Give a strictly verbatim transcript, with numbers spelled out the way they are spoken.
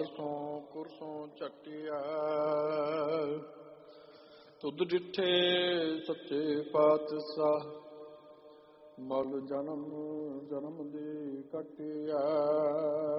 ਅਰਸੋਂ ਕੁਰਸੋਂ ਚੱਟਿਆ। ਤੁਧ ਡਿਠੇ ਸੱਚੇ ਪਾਤਸ਼ਾਹ, ਮਲ ਜਨਮ ਜਨਮ ਦੀ ਕੱਟਿਆ।